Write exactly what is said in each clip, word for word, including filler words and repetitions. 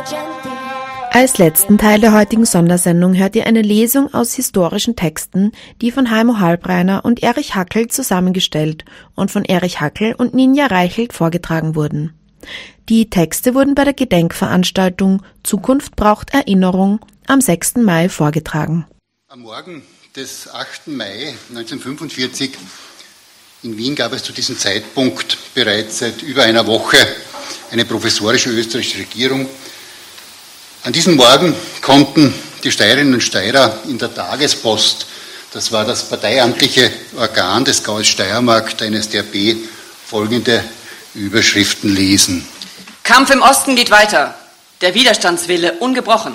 Als letzten Teil der heutigen Sondersendung hört ihr eine Lesung aus historischen Texten, die von Heimo Halbreiner und Erich Hackel zusammengestellt und von Erich Hackel und Ninja Reichelt vorgetragen wurden. Die Texte wurden bei der Gedenkveranstaltung Zukunft braucht Erinnerung am sechsten Mai vorgetragen. Am Morgen des achten Mai neunzehnhundertfünfundvierzig in Wien gab es zu diesem Zeitpunkt bereits seit über einer Woche eine provisorische österreichische Regierung. An diesem Morgen konnten die Steirerinnen und Steirer in der Tagespost, das war das parteiamtliche Organ des Gaues Steiermark, der N S D A P, folgende Überschriften lesen. Kampf im Osten geht weiter, der Widerstandswille ungebrochen.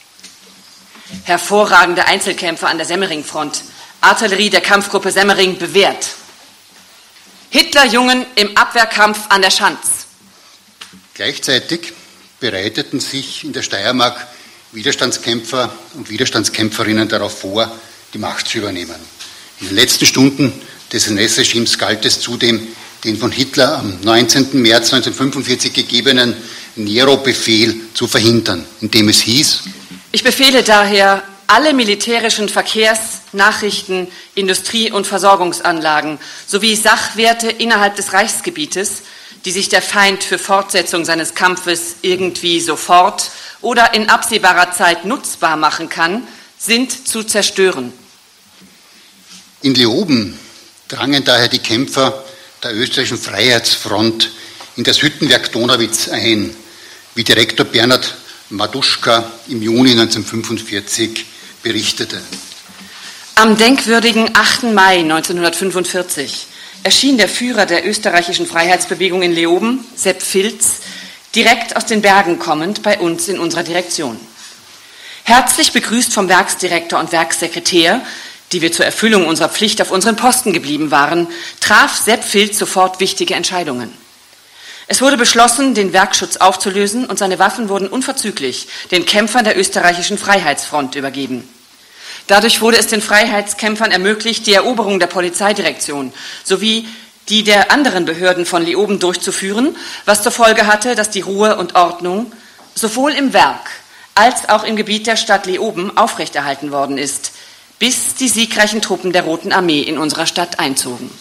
Hervorragende Einzelkämpfer an der Semmering-Front, Artillerie der Kampfgruppe Semmering bewährt. Hitlerjungen im Abwehrkampf an der Schanz. Gleichzeitig bereiteten sich in der Steiermark Widerstandskämpfer und Widerstandskämpferinnen darauf vor, die Macht zu übernehmen. In den letzten Stunden des N S-Regimes galt es zudem, den von Hitler am neunzehnten März neunzehnhundertfünfundvierzig gegebenen Nero-Befehl zu verhindern, indem es hieß: Ich befehle daher, alle militärischen Verkehrs-, Nachrichten-, Industrie- und Versorgungsanlagen sowie Sachwerte innerhalb des Reichsgebietes, die sich der Feind für Fortsetzung seines Kampfes irgendwie sofort oder in absehbarer Zeit nutzbar machen kann, sind zu zerstören. In Leoben drangen daher die Kämpfer der österreichischen Freiheitsfront in das Hüttenwerk Donauwitz ein, wie Direktor Bernhard Maduschka im Juni neunzehnhundertfünfundvierzig berichtete. Am denkwürdigen achten Mai neunzehnhundertfünfundvierzig erschien der Führer der österreichischen Freiheitsbewegung in Leoben, Sepp Filz, direkt aus den Bergen kommend bei uns in unserer Direktion. Herzlich begrüßt vom Werksdirektor und Werkssekretär, die wir zur Erfüllung unserer Pflicht auf unseren Posten geblieben waren, traf Sepp Filz sofort wichtige Entscheidungen. Es wurde beschlossen, den Werkschutz aufzulösen und seine Waffen wurden unverzüglich den Kämpfern der österreichischen Freiheitsfront übergeben. Dadurch wurde es den Freiheitskämpfern ermöglicht, die Eroberung der Polizeidirektion sowie die der anderen Behörden von Leoben durchzuführen, was zur Folge hatte, dass die Ruhe und Ordnung sowohl im Werk als auch im Gebiet der Stadt Leoben aufrechterhalten worden ist, bis die siegreichen Truppen der Roten Armee in unserer Stadt einzogen.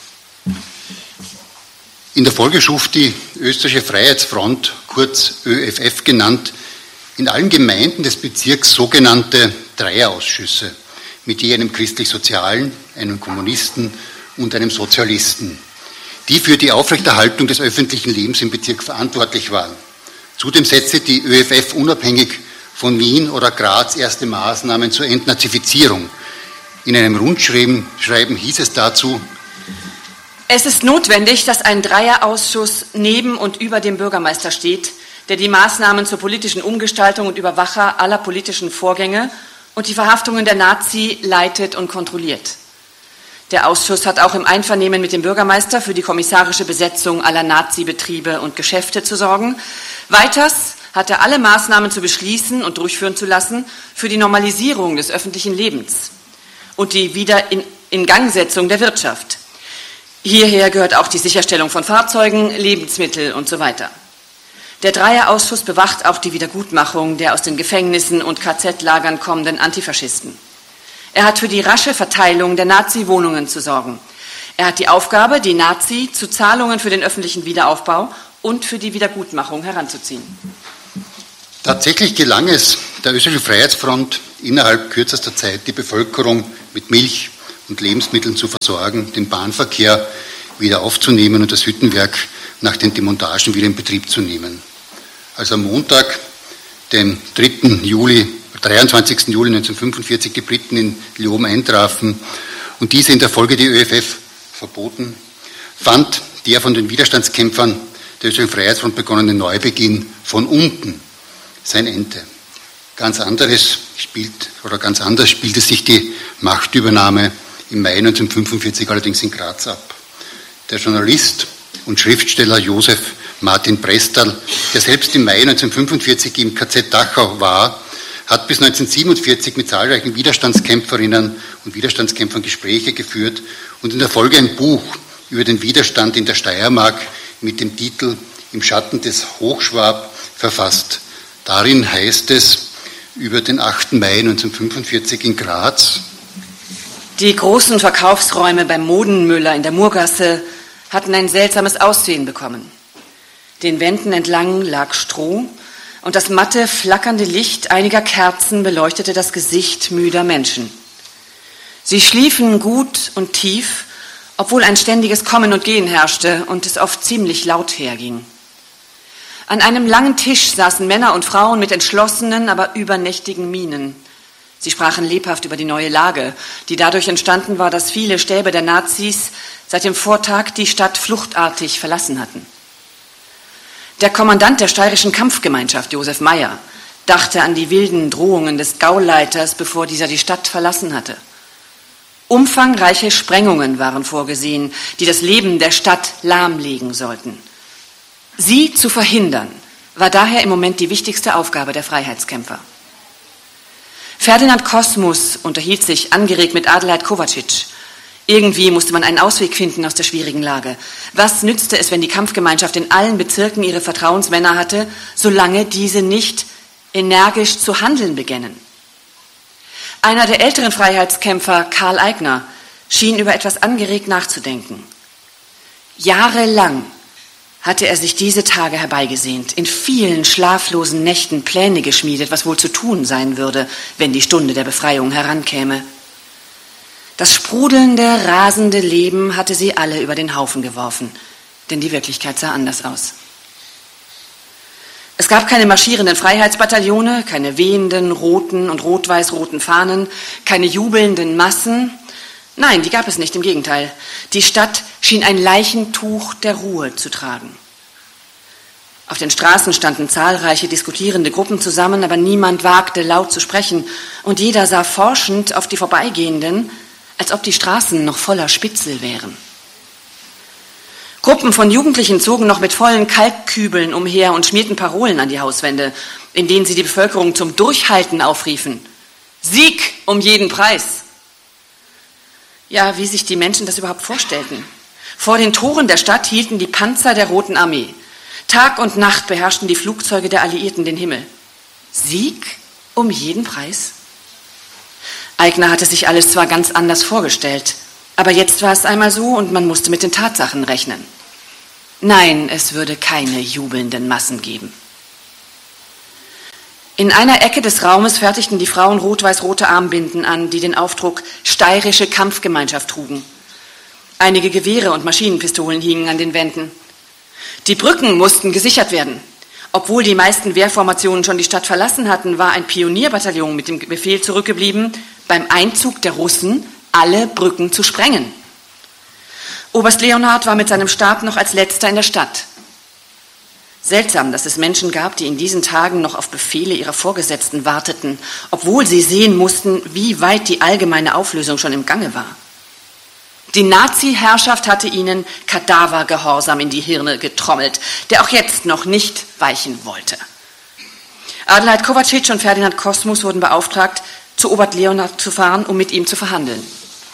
In der Folge schuf die Österreichische Freiheitsfront, kurz Ö F F genannt, in allen Gemeinden des Bezirks sogenannte Dreierausschüsse mit je einem Christlich-Sozialen, einem Kommunisten und einem Sozialisten, die für die Aufrechterhaltung des öffentlichen Lebens im Bezirk verantwortlich waren. Zudem setzte die Ö F F unabhängig von Wien oder Graz erste Maßnahmen zur Entnazifizierung. In einem Rundschreiben Schreiben hieß es dazu: Es ist notwendig, dass ein Dreierausschuss neben und über dem Bürgermeister steht, der die Maßnahmen zur politischen Umgestaltung und Überwacher aller politischen Vorgänge und die Verhaftungen der Nazi leitet und kontrolliert. Der Ausschuss hat auch im Einvernehmen mit dem Bürgermeister für die kommissarische Besetzung aller Nazi-Betriebe und Geschäfte zu sorgen. Weiters hat er alle Maßnahmen zu beschließen und durchführen zu lassen für die Normalisierung des öffentlichen Lebens und die Wiederingangsetzung der Wirtschaft. Hierher gehört auch die Sicherstellung von Fahrzeugen, Lebensmittel und so weiter. Der Dreierausschuss bewacht auch die Wiedergutmachung der aus den Gefängnissen und K Z-Lagern kommenden Antifaschisten. Er hat für die rasche Verteilung der Nazi-Wohnungen zu sorgen. Er hat die Aufgabe, die Nazi zu Zahlungen für den öffentlichen Wiederaufbau und für die Wiedergutmachung heranzuziehen. Tatsächlich gelang es der Österreichischen Freiheitsfront, innerhalb kürzester Zeit die Bevölkerung mit Milch und Lebensmitteln zu versorgen, den Bahnverkehr wieder aufzunehmen und das Hüttenwerk nach den Demontagen wieder in Betrieb zu nehmen. Als am Montag, den dritten Juli, dreiundzwanzigsten Juli neunzehnhundertfünfundvierzig, die Briten in Leoben eintrafen und diese in der Folge die Ö F F verboten, fand der von den Widerstandskämpfern der Österreichischen Freiheitsfront begonnene Neubeginn von unten sein Ende. Ganz anderes spielt, oder ganz anders spielte sich die Machtübernahme im Mai neunzehnhundertfünfundvierzig allerdings in Graz ab. Der Journalist und Schriftsteller Josef Martin Prestal, der selbst im Mai neunzehnhundertfünfundvierzig im K Z Dachau war, hat bis neunzehnhundertsiebenundvierzig mit zahlreichen Widerstandskämpferinnen und Widerstandskämpfern Gespräche geführt und in der Folge ein Buch über den Widerstand in der Steiermark mit dem Titel Im Schatten des Hochschwab verfasst. Darin heißt es über den achten Mai neunzehnhundertfünfundvierzig in Graz: Die großen Verkaufsräume beim Modenmüller in der Murgasse hatten ein seltsames Aussehen bekommen. Den Wänden entlang lag Stroh und das matte, flackernde Licht einiger Kerzen beleuchtete das Gesicht müder Menschen. Sie schliefen gut und tief, obwohl ein ständiges Kommen und Gehen herrschte und es oft ziemlich laut herging. An einem langen Tisch saßen Männer und Frauen mit entschlossenen, aber übernächtigen Mienen. Sie sprachen lebhaft über die neue Lage, die dadurch entstanden war, dass viele Stäbe der Nazis seit dem Vortag die Stadt fluchtartig verlassen hatten. Der Kommandant der steirischen Kampfgemeinschaft, Josef Meyer, dachte an die wilden Drohungen des Gauleiters, bevor dieser die Stadt verlassen hatte. Umfangreiche Sprengungen waren vorgesehen, die das Leben der Stadt lahmlegen sollten. Sie zu verhindern, war daher im Moment die wichtigste Aufgabe der Freiheitskämpfer. Ferdinand Kosmus unterhielt sich angeregt mit Adelheid Kovacic. Irgendwie musste man einen Ausweg finden aus der schwierigen Lage. Was nützte es, wenn die Kampfgemeinschaft in allen Bezirken ihre Vertrauensmänner hatte, solange diese nicht energisch zu handeln beginnen? Einer der älteren Freiheitskämpfer, Karl Eigner, schien über etwas angeregt nachzudenken. Jahrelang hatte er sich diese Tage herbeigesehnt, in vielen schlaflosen Nächten Pläne geschmiedet, was wohl zu tun sein würde, wenn die Stunde der Befreiung herankäme. Das sprudelnde, rasende Leben hatte sie alle über den Haufen geworfen, denn die Wirklichkeit sah anders aus. Es gab keine marschierenden Freiheitsbataillone, keine wehenden roten und rot-weiß-roten Fahnen, keine jubelnden Massen. Nein, die gab es nicht, im Gegenteil. Die Stadt schien ein Leichentuch der Ruhe zu tragen. Auf den Straßen standen zahlreiche diskutierende Gruppen zusammen, aber niemand wagte laut zu sprechen und jeder sah forschend auf die Vorbeigehenden, als ob die Straßen noch voller Spitzel wären. Gruppen von Jugendlichen zogen noch mit vollen Kalkkübeln umher und schmierten Parolen an die Hauswände, in denen sie die Bevölkerung zum Durchhalten aufriefen. Sieg um jeden Preis! Ja, wie sich die Menschen das überhaupt vorstellten. Vor den Toren der Stadt hielten die Panzer der Roten Armee. Tag und Nacht beherrschten die Flugzeuge der Alliierten den Himmel. Sieg um jeden Preis? Eigner hatte sich alles zwar ganz anders vorgestellt, aber jetzt war es einmal so und man musste mit den Tatsachen rechnen. Nein, es würde keine jubelnden Massen geben. In einer Ecke des Raumes fertigten die Frauen rot-weiß-rote Armbinden an, die den Aufdruck Steirische Kampfgemeinschaft trugen. Einige Gewehre und Maschinenpistolen hingen an den Wänden. Die Brücken mussten gesichert werden. Obwohl die meisten Wehrformationen schon die Stadt verlassen hatten, war ein Pionierbataillon mit dem Befehl zurückgeblieben, beim Einzug der Russen alle Brücken zu sprengen. Oberst Leonhard war mit seinem Stab noch als letzter in der Stadt. Seltsam, dass es Menschen gab, die in diesen Tagen noch auf Befehle ihrer Vorgesetzten warteten, obwohl sie sehen mussten, wie weit die allgemeine Auflösung schon im Gange war. Die Nazi-Herrschaft hatte ihnen Kadavergehorsam in die Hirne getrommelt, der auch jetzt noch nicht weichen wollte. Adelheid Kovacic und Ferdinand Kosmus wurden beauftragt, zu Oberst Leonhard zu fahren, um mit ihm zu verhandeln.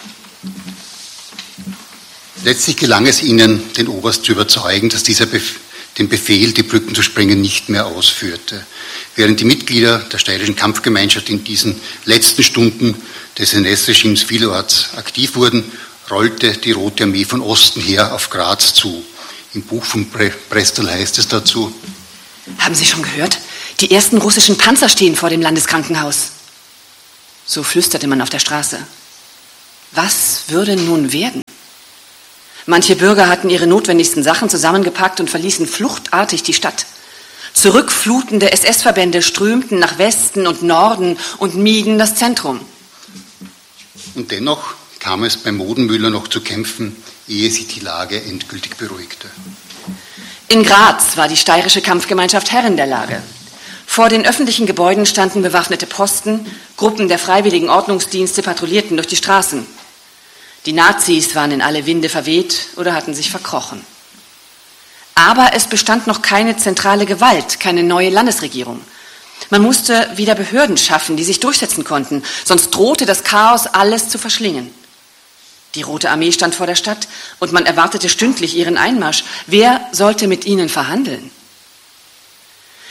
Letztlich gelang es ihnen, den Oberst zu überzeugen, dass dieser Bef- den Befehl, die Brücken zu sprengen, nicht mehr ausführte. Während die Mitglieder der steirischen Kampfgemeinschaft in diesen letzten Stunden des N S-Regimes vielerorts aktiv wurden, rollte die Rote Armee von Osten her auf Graz zu. Im Buch von Bre- Brestel heißt es dazu: Haben Sie schon gehört? Die ersten russischen Panzer stehen vor dem Landeskrankenhaus. So flüsterte man auf der Straße. Was würde nun werden? Manche Bürger hatten ihre notwendigsten Sachen zusammengepackt und verließen fluchtartig die Stadt. Zurückflutende S S-Verbände strömten nach Westen und Norden und mieden das Zentrum. Und dennoch kam es beim Modenmüller noch zu Kämpfen, ehe sich die Lage endgültig beruhigte. In Graz war die steirische Kampfgemeinschaft Herrin der Lage. Vor den öffentlichen Gebäuden standen bewaffnete Posten, Gruppen der freiwilligen Ordnungsdienste patrouillierten durch die Straßen. Die Nazis waren in alle Winde verweht oder hatten sich verkrochen. Aber es bestand noch keine zentrale Gewalt, keine neue Landesregierung. Man musste wieder Behörden schaffen, die sich durchsetzen konnten, sonst drohte das Chaos, alles zu verschlingen. Die Rote Armee stand vor der Stadt und man erwartete stündlich ihren Einmarsch. Wer sollte mit ihnen verhandeln?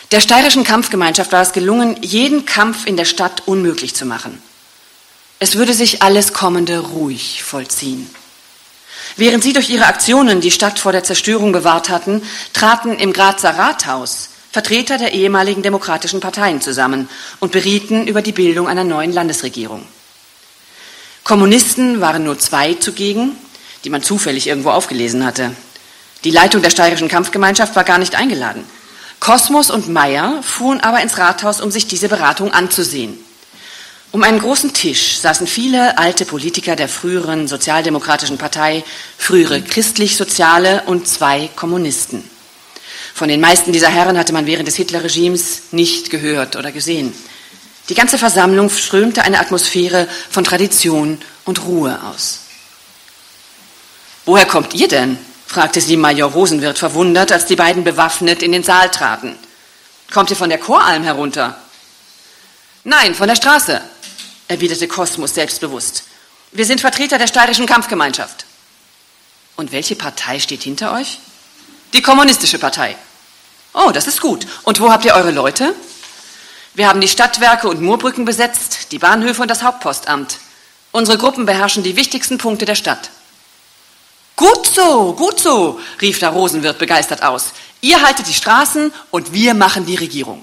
Der steirischen Kampfgemeinschaft war es gelungen, jeden Kampf in der Stadt unmöglich zu machen. Es würde sich alles Kommende ruhig vollziehen. Während sie durch ihre Aktionen die Stadt vor der Zerstörung bewahrt hatten, traten im Grazer Rathaus Vertreter der ehemaligen demokratischen Parteien zusammen und berieten über die Bildung einer neuen Landesregierung. Kommunisten waren nur zwei zugegen, die man zufällig irgendwo aufgelesen hatte. Die Leitung der steirischen Kampfgemeinschaft war gar nicht eingeladen. Kosmus und Meyer fuhren aber ins Rathaus, um sich diese Beratung anzusehen. Um einen großen Tisch saßen viele alte Politiker der früheren Sozialdemokratischen Partei, frühere Christlich-Soziale und zwei Kommunisten. Von den meisten dieser Herren hatte man während des Hitlerregimes nicht gehört oder gesehen. Die ganze Versammlung strömte eine Atmosphäre von Tradition und Ruhe aus. »Woher kommt ihr denn?« fragte sie Major Rosenwirth verwundert, als die beiden bewaffnet in den Saal traten. »Kommt ihr von der Choralm herunter?« »Nein, von der Straße«, erwiderte Kosmus selbstbewusst. »Wir sind Vertreter der steirischen Kampfgemeinschaft.« »Und welche Partei steht hinter euch?« »Die kommunistische Partei.« »Oh, das ist gut. Und wo habt ihr eure Leute?« »Wir haben die Stadtwerke und Moorbrücken besetzt, die Bahnhöfe und das Hauptpostamt. Unsere Gruppen beherrschen die wichtigsten Punkte der Stadt.« »Gut so, gut so«, rief da Rosenwirth begeistert aus. »Ihr haltet die Straßen und wir machen die Regierung.«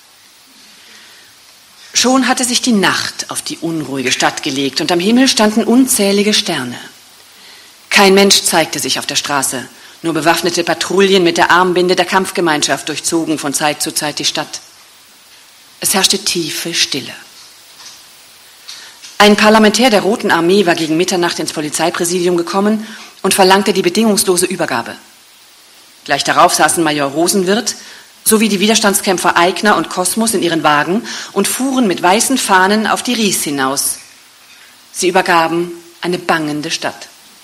Schon hatte sich die Nacht auf die unruhige Stadt gelegt und am Himmel standen unzählige Sterne. Kein Mensch zeigte sich auf der Straße, nur bewaffnete Patrouillen mit der Armbinde der Kampfgemeinschaft durchzogen von Zeit zu Zeit die Stadt. Es herrschte tiefe Stille. Ein Parlamentär der Roten Armee war gegen Mitternacht ins Polizeipräsidium gekommen und verlangte die bedingungslose Übergabe. Gleich darauf saßen Major Rosenwirth sowie die Widerstandskämpfer Aigner und Kosmus in ihren Wagen und fuhren mit weißen Fahnen auf die Ries hinaus. Sie übergaben eine bangende Stadt.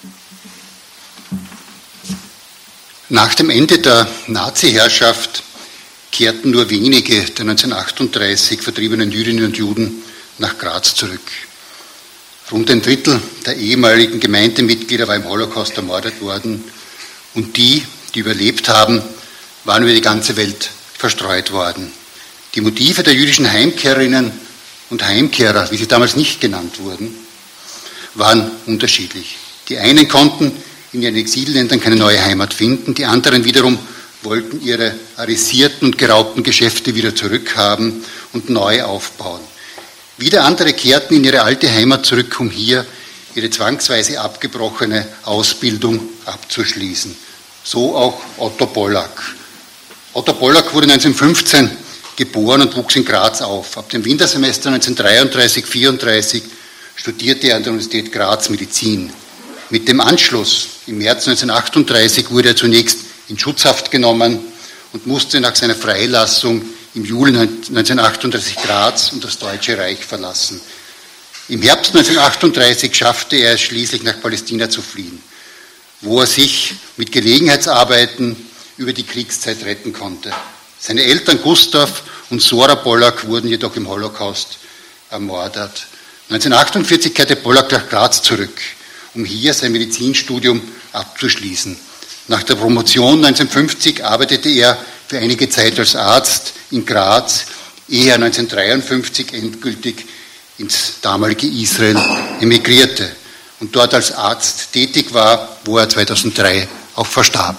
Nach dem Ende der Nazi-Herrschaft kehrten nur wenige der neunzehnhundertachtunddreißig vertriebenen Jüdinnen und Juden nach Graz zurück. Rund ein Drittel der ehemaligen Gemeindemitglieder war im Holocaust ermordet worden und die, die überlebt haben, waren über die ganze Welt verstreut worden. Die Motive der jüdischen Heimkehrerinnen und Heimkehrer, wie sie damals nicht genannt wurden, waren unterschiedlich. Die einen konnten in ihren Exilländern keine neue Heimat finden, die anderen wiederum wollten ihre arisierten und geraubten Geschäfte wieder zurückhaben und neu aufbauen. Wieder andere kehrten in ihre alte Heimat zurück, um hier ihre zwangsweise abgebrochene Ausbildung abzuschließen. So auch Otto Pollack. Otto Pollack wurde neunzehnhundertfünfzehn geboren und wuchs in Graz auf. Ab dem Wintersemester neunzehnhundertdreiunddreißig vierunddreißig studierte er an der Universität Graz Medizin. Mit dem Anschluss im März neunzehnhundertachtunddreißig wurde er zunächst in Schutzhaft genommen und musste nach seiner Freilassung im Juli neunzehnhundertachtunddreißig Graz und das Deutsche Reich verlassen. Im Herbst neunzehnhundertachtunddreißig schaffte er es schließlich nach Palästina zu fliehen, wo er sich mit Gelegenheitsarbeiten über die Kriegszeit retten konnte. Seine Eltern Gustav und Sora Pollack wurden jedoch im Holocaust ermordet. neunzehnhundertachtundvierzig kehrte Pollack nach Graz zurück, um hier sein Medizinstudium abzuschließen. Nach der Promotion neunzehnhundertfünfzig arbeitete er für einige Zeit als Arzt in Graz, ehe er neunzehnhundertdreiundfünfzig endgültig ins damalige Israel emigrierte und dort als Arzt tätig war, wo er zweitausenddrei auch verstarb.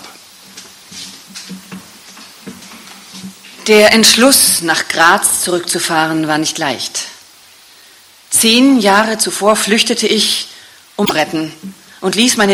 Der Entschluss, nach Graz zurückzufahren, war nicht leicht. Zehn Jahre zuvor flüchtete ich, um zu retten, und ließ meine